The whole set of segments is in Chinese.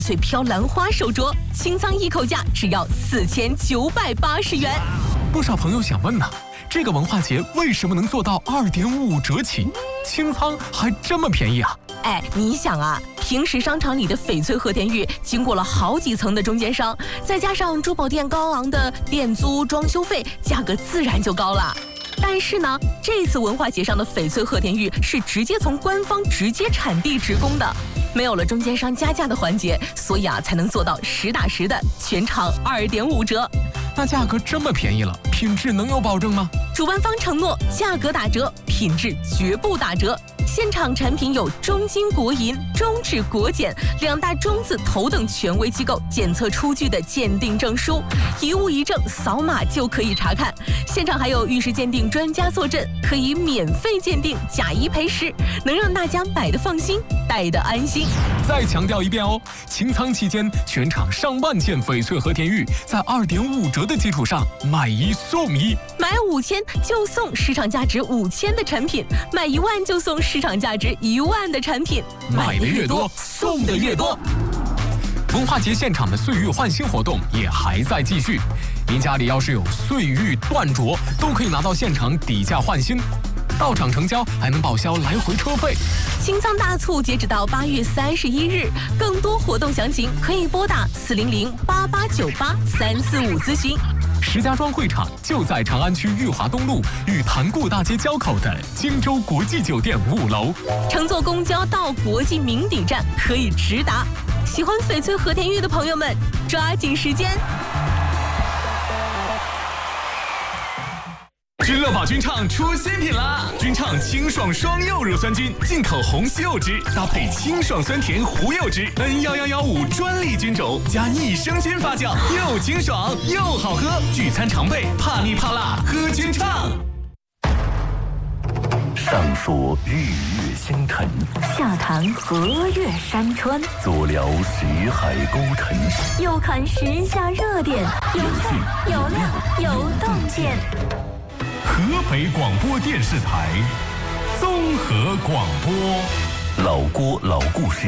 翠飘兰花手镯，清仓一口价只要4980元。 不少朋友想问呢，这个文化节为什么能做到2.55折起？清仓还这么便宜啊？ 哎，你想啊，平时商场里的翡翠和田玉经过了好几层的中间商，再加上珠宝店高昂的店租、装修费，价格自然就高了。但是呢，这次文化节上的翡翠和田玉是直接从官方直接产地直供的，没有了中间商加价的环节，所以才能做到实打实的全场2.5折。 那价格这么便宜了，品质能有保证吗？ 主办方承诺价格打折，品质绝不打折。现场产品有中金国银、中质国检2大中字头等权威机构检测出具的鉴定证书，一物一证，扫码就可以查看。现场还有玉石鉴定专家坐镇，可以免费鉴定，假一赔10，能让大家买得放心，戴得安心。 再强调一遍哦，清仓期间全场上万件翡翠和田玉在2.5折的基础上买1送1， 买5000就送市场价值5000的产品，买1万就送市场价值1万的产品， 买的越多，送的越多。文化节现场的岁玉换新活动也还在继续，您家里要是有岁玉断镯，都可以拿到现场底价换新，到场成交还能报销来回车费。 清仓大促截止到8月31日，更多活动详情可以拨打4008898-345咨询。 石家庄会场就在长安区裕华东路与潭固大街交口的荆州国际酒店5楼。 乘坐公交到国际名邸站可以直达。喜欢翡翠和田玉的朋友们，抓紧时间！ 君乐宝君畅出新品啦！君畅清爽双柚乳酸菌，进口红西柚汁搭配清爽酸甜胡柚汁 ，N11115专利菌种加益生菌发酵，又清爽又好喝。聚餐常备，怕腻怕辣喝君畅。 上说日月星辰， 下谈河岳山川， 左聊识海沟沉， 右看时下热点，有趣有料有洞见。 河北广播电视台综合广播， 老郭老故事。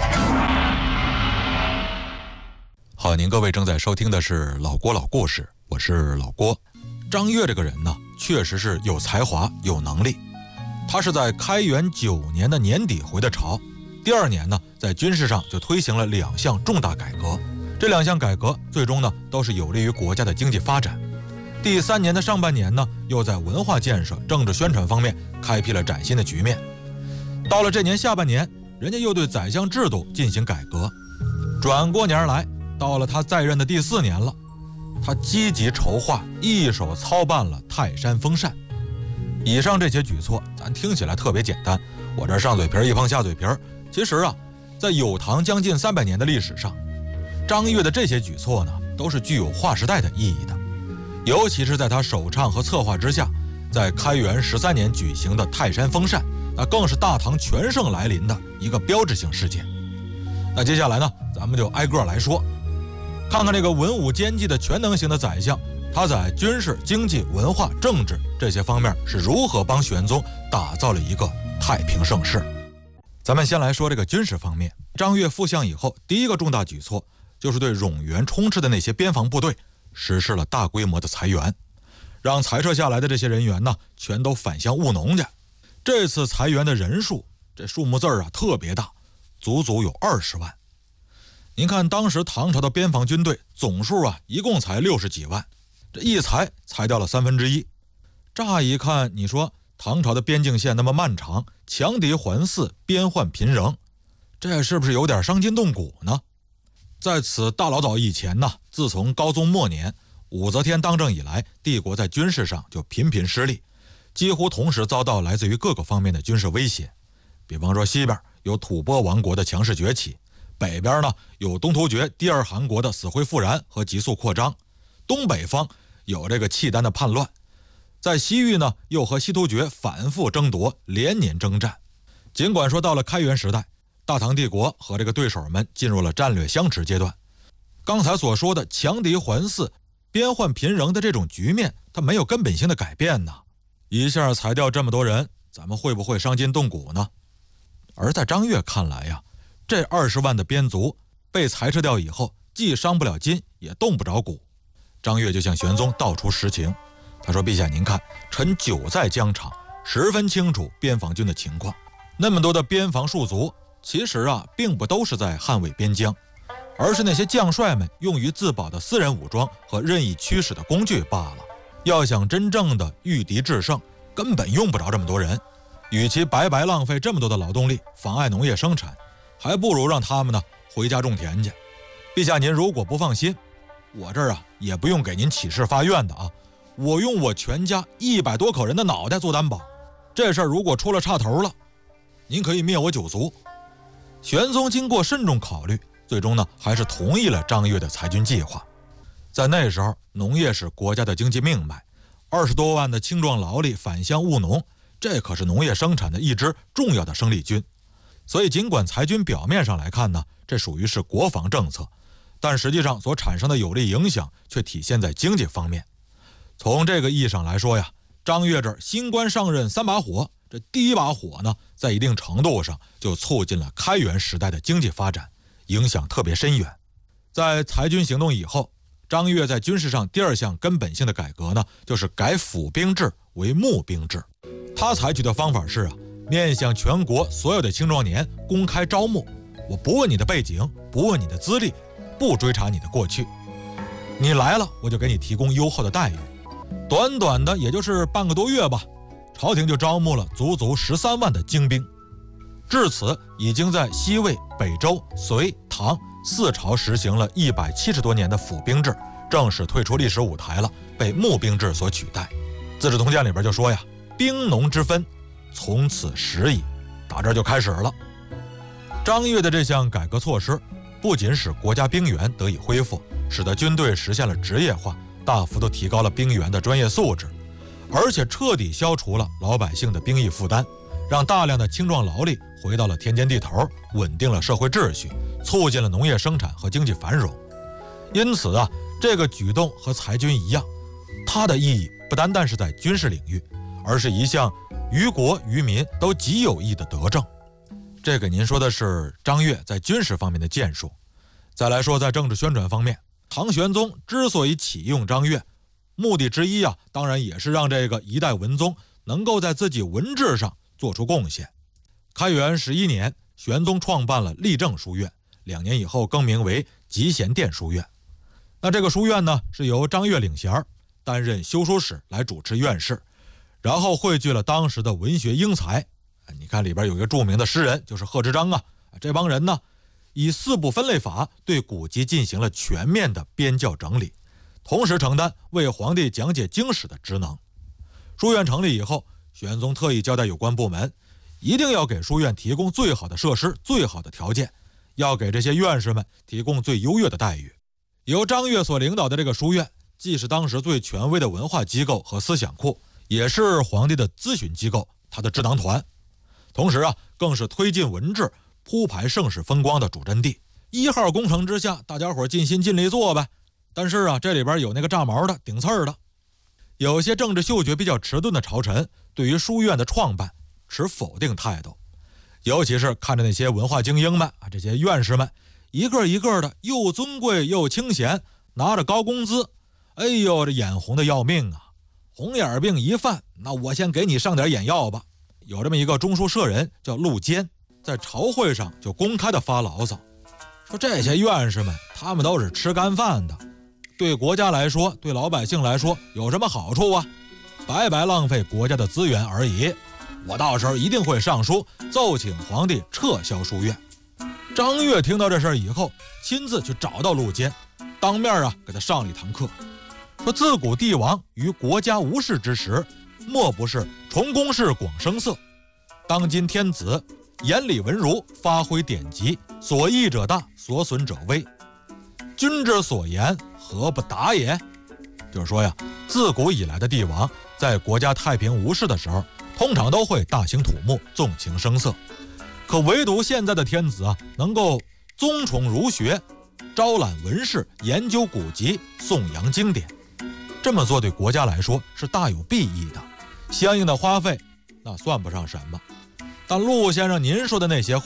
好，您各位正在收听的是老郭老故事，我是老郭。张悦这个人呢，确实是有才华有能力。他是在开元9年的年底回的朝，第2年呢，在军事上就推行了2项重大改革。这2项改革最终呢，都是有利于国家的经济发展。第3年的上半年呢，又在文化建设、政治宣传方面开辟了崭新的局面。到了这年下半年，人家又对宰相制度进行改革。转过年来，到了他在任的第4年了，他积极筹划，一手操办了泰山封禅。以上这些举措，咱听起来特别简单，我这上嘴皮一碰下嘴皮。其实啊，在有唐将近300年的历史上，张悦的这些举措呢，都是具有划时代的意义的。尤其是在他首倡和策划之下，在开元13年举行的泰山封禅，那更是大唐全盛来临的一个标志性事件。那接下来呢，咱们就挨个来说，看看这个文武兼济的全能型的宰相，他在军事、经济、文化、政治这些方面是如何帮玄宗打造了一个太平盛世。咱们先来说这个军事方面，张悦复相以后，第一个重大举措就是对冗员充斥的那些边防部队实施了大规模的裁员，让裁撤下来的这些人员呢，全都返乡务农去。这次裁员的人数，这数目字啊特别大，足足有20万。您看当时唐朝的边防军队总数啊，一共才60几万，这一裁掉了1/3。乍一看，你说唐朝的边境线那么漫长，强敌环伺，边患频仍，这是不是有点伤筋动骨呢？在此大老早以前呢，自从高宗末年武则天当政以来，帝国在军事上就频频失利，几乎同时遭到来自于各个方面的军事威胁。比方说西边有吐蕃王国的强势崛起，北边呢有东突厥第2汗国的死灰复燃和急速扩张，东北方有这个契丹的叛乱，在西域呢又和西突厥反复争夺，连年征战。尽管说到了开元时代，大唐帝国和这个对手们进入了战略相持阶段，刚才所说的强敌环伺、边患频仍的这种局面，它没有根本性的改变呢。一下裁掉这么多人，咱们会不会伤筋动骨呢？而在张悦看来呀，这20万的边卒被裁撤掉以后，既伤不了筋，也动不着骨。张悦就向玄宗道出实情，他说：“陛下您看，臣久在疆场，十分清楚边防军的情况。那么多的边防戍卒，其实并不都是在捍卫边疆，而是那些将帅们用于自保的私人武装和任意驱使的工具罢了。要想真正的御敌制胜，根本用不着这么多人。与其白白浪费这么多的劳动力，妨碍农业生产，还不如让他们回家种田去。陛下您如果不放心，我这儿也不用给您起誓发愿的我用我全家100多口人的脑袋做担保，这事儿如果出了岔头了，您可以灭我9族。”玄宗经过慎重考虑，最终还是同意了张悦的裁军计划。在那时候，农业是国家的经济命脉，20多万的青壮劳力返乡务农，这可是农业生产的一支重要的生力军。所以尽管裁军表面上来看这属于是国防政策，但实际上所产生的有利影响却体现在经济方面。从这个意义上来说张悦这儿新官上任3把火，这第一把火在一定程度上就促进了开元时代的经济发展，影响特别深远。在裁军行动以后，张悦在军事上第2项根本性的改革就是改府兵制为募兵制。他采取的方法是面向全国所有的青壮年公开招募，我不问你的背景，不问你的资历，不追查你的过去，你来了我就给你提供优厚的待遇。短短的也就是半个多月吧，朝廷就招募了足足13万的精兵。至此，已经在西魏、北周、隋、唐4朝实行了170多年的府兵制，正式退出历史舞台了，被募兵制所取代。《资治通鉴》里边就说兵农之分从此始矣，打这就开始了。张悦的这项改革措施，不仅使国家兵员得以恢复，使得军队实现了职业化，大幅度提高了兵员的专业素质，而且彻底消除了老百姓的兵役负担，让大量的青壮劳力回到了田间地头，稳定了社会秩序，促进了农业生产和经济繁荣。因此这个举动和裁军一样，它的意义不单单是在军事领域，而是一项于国于民都极有益的德政。这个您说的是张悦在军事方面的建树。再来说在政治宣传方面，唐玄宗之所以启用张悦，目的之一当然也是让这个一代文宗能够在自己文治上做出贡献。开元11年，玄宗创办了立正书院，2年以后更名为集贤殿书院。那这个书院是由张悦领衔，担任修书使来主持院事，然后汇聚了当时的文学英才。你看里边有一个著名的诗人，就是贺知章这帮人以4部分类法对古籍进行了全面的编校整理，同时承担为皇帝讲解经史的职能。书院成立以后，玄宗特意交代有关部门，一定要给书院提供最好的设施、最好的条件，要给这些院士们提供最优越的待遇。由张悦所领导的这个书院，既是当时最权威的文化机构和思想库，也是皇帝的咨询机构，他的智囊团。同时更是推进文治、铺排盛世风光的主阵地。1号工程之下，大家伙尽心尽力做呗。但是这里边有那个炸毛的、顶刺儿的。有些政治嗅觉比较迟钝的朝臣，对于书院的创办持否定态度。尤其是看着那些文化精英们这些院士们，一个一个的又尊贵又清闲，拿着高工资，哎呦，这眼红的要命红眼病一犯，那我先给你上点眼药吧。有这么一个中书舍人叫陆坚，在朝会上就公开的发牢骚，说这些院士们他们都是吃干饭的，对国家来说，对老百姓来说有什么好处白白浪费国家的资源而已。我到时候一定会上书奏请皇帝撤销书院。张悦听到这事以后，亲自去找到陆坚，当面给他上了一堂课，说自古帝王于国家无事之时，莫不是重公事广声色。当今天子言理文儒，发挥典籍，所益者大，所损者微。君之所言，何不达也？就是说自古以来的帝王在国家太平无事的时候，通常都会大兴土木，纵情声色。可唯独现在的天子能够宗崇儒学，招揽文士，研究古籍，颂扬经典。这么做对国家来说是大有裨益的，相应的花费那算不上什么。但陆先生您说的那些话，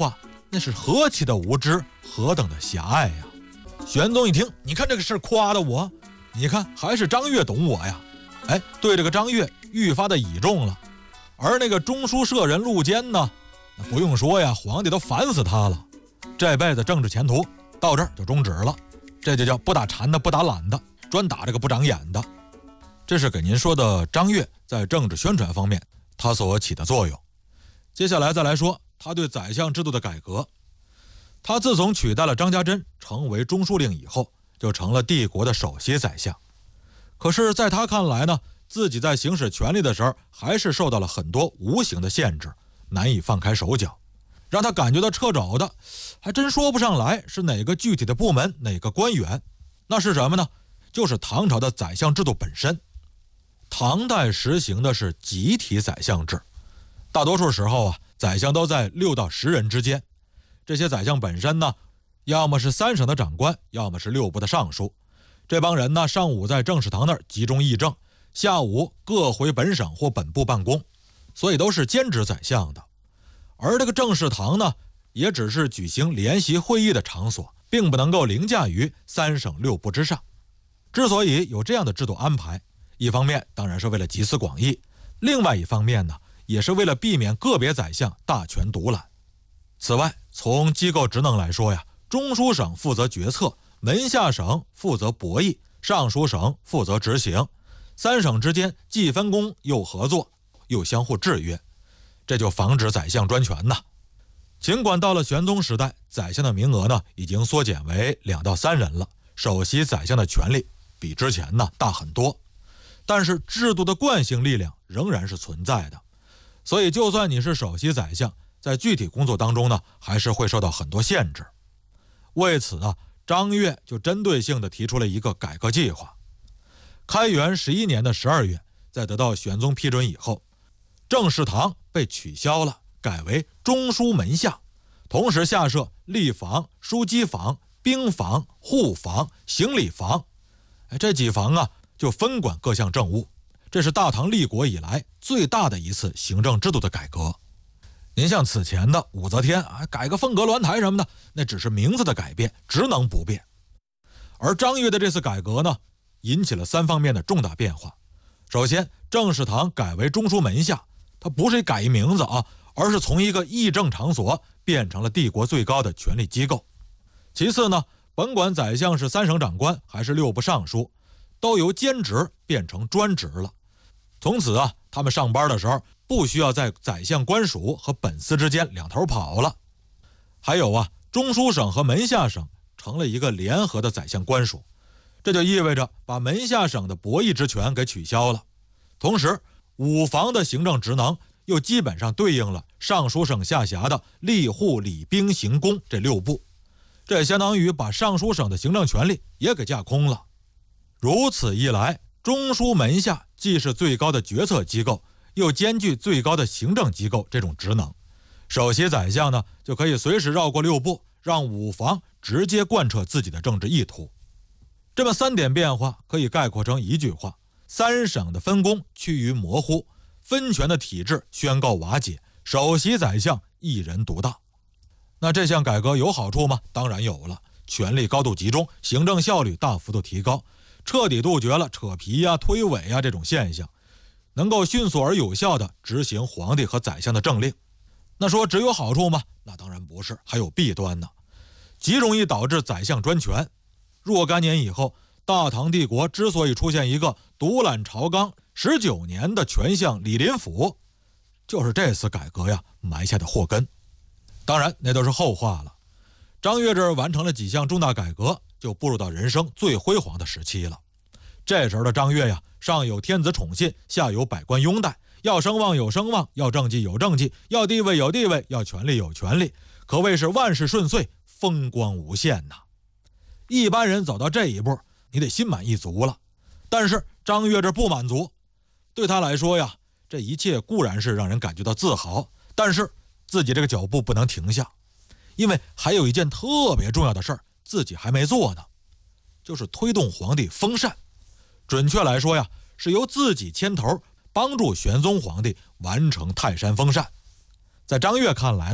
那是何其的无知，何等的狭隘呀！玄宗一听，你看这个事夸的我，你看还是张悦懂我呀。对这个张悦愈发的倚重了。而那个中书舍人陆坚呢，那不用说呀，皇帝都烦死他了，这辈子政治前途到这儿就终止了。这就叫不打馋的不打懒的，专打这个不长眼的。这是给您说的张悦在政治宣传方面他所起的作用。接下来再来说他对宰相制度的改革。他自从取代了张家珍成为中书令以后，就成了帝国的首席宰相。可是在他看来呢，自己在行使权力的时候还是受到了很多无形的限制，难以放开手脚，让他感觉到掣肘的还真说不上来是哪个具体的部门，哪个官员。那是什么呢？就是唐朝的宰相制度本身。唐代实行的是集体宰相制，大多数时候宰相都在6到10人之间。这些宰相本身呢，要么是3省的长官，要么是6部的尚书。这帮人呢，上午在政事堂那儿集中议政，下午各回本省或本部办公，所以都是兼职宰相的。而这个政事堂呢，也只是举行联席会议的场所，并不能够凌驾于3省6部之上。之所以有这样的制度安排，一方面当然是为了集思广益，另外一方面呢，也是为了避免个别宰相大权独揽。此外，从机构职能来说呀，中书省负责决策，门下省负责博弈，尚书省负责执行，3省之间既分工又合作，又相互制约，这就防止宰相专权呐。尽管到了玄宗时代，宰相的名额呢已经缩减为2到3人了，首席宰相的权力比之前呢大很多，但是制度的惯性力量仍然是存在的。所以就算你是首席宰相，在具体工作当中呢，还是会受到很多限制。为此呢，张悦就针对性地提出了一个改革计划。开元11年的12月，在得到玄宗批准以后，政事堂被取消了，改为中书门下，同时下设吏房、枢机房、兵房、户房、行李房。这几房就分管各项政务，这是大唐立国以来最大的一次行政制度的改革。您像此前的武则天改个凤阁鸾台什么的，那只是名字的改变，职能不变。而张悦的这次改革呢，引起了3方面的重大变化。首先，政事堂改为中书门下，它不是改一名字而是从一个议政场所变成了帝国最高的权力机构。其次呢，甭管宰相是3省长官还是6部尚书，都由兼职变成专职了。从此他们上班的时候不需要在宰相官署和本司之间两头跑了。还有中书省和门下省成了一个联合的宰相官署，这就意味着把门下省的博弈之权给取消了。同时5房的行政职能又基本上对应了尚书省下辖的吏户礼兵刑工这6部，这也相当于把尚书省的行政权力也给架空了。如此一来，中书门下既是最高的决策机构，又兼具最高的行政机构这种职能。首席宰相呢，就可以随时绕过6部，让5房直接贯彻自己的政治意图。这么3点变化可以概括成一句话：3省的分工趋于模糊，分权的体制宣告瓦解，首席宰相一人独大。那这项改革有好处吗？当然有了，权力高度集中，行政效率大幅度提高，彻底杜绝了扯皮推诿这种现象，能够迅速而有效地执行皇帝和宰相的政令。那说只有好处吗？那当然不是，还有弊端呢。极容易导致宰相专权。若干年以后，大唐帝国之所以出现一个独揽朝纲19年的权相李林甫，就是这次改革埋下的祸根。当然那都是后话了。张悦这儿完成了几项重大改革，就步入到人生最辉煌的时期了。这时候的张悦上有天子宠信，下有百官拥戴，要声望有声望，要政绩有政绩，要地位有地位，要权力有权力，可谓是万事顺遂，风光无限呐。一般人走到这一步，你得心满意足了。但是张悦这不满足，对他来说这一切固然是让人感觉到自豪，但是自己这个脚步不能停下，因为还有一件特别重要的事儿自己还没做呢，就是推动皇帝封禅。准确来说是由自己牵头帮助玄宗皇帝完成泰山封禅。在张悦看来呢，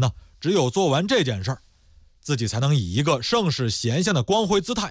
只有做完这件事儿，自己才能以一个圣使贤相的光辉姿态